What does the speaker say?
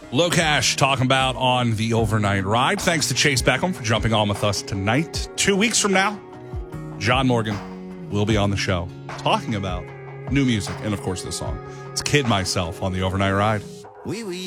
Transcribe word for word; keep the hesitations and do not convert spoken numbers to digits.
Locash talking about on the overnight ride. Thanks to Chase Beckham for jumping on with us tonight. Two weeks from now, John Morgan will be on the show talking about new music and, of course, this song. It's Kid Myself on the overnight ride. Oui, oui.